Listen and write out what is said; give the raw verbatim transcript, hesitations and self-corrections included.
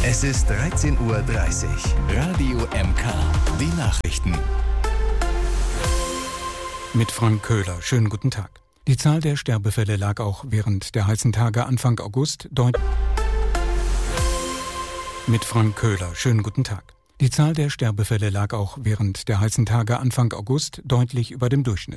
Es ist dreizehn Uhr dreißig. Radio M K. Die Nachrichten. Mit Frank Köhler. Schönen guten Tag. Die Zahl der Sterbefälle lag auch während der heißen Tage Anfang August deutlich. Mit Frank Köhler. Schönen guten Tag. Die Zahl der Sterbefälle lag auch während der heißen Tage Anfang August deutlich über dem Durchschnitt.